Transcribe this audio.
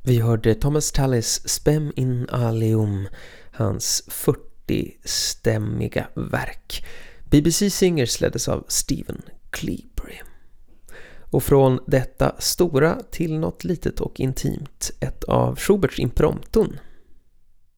Vi hörde Thomas Tallis Spem in Alium, hans 40-stämmiga verk. BBC Singers leddes av Stephen Cleabury. Och från detta stora till något litet och intimt, ett av Schuberts imprompton,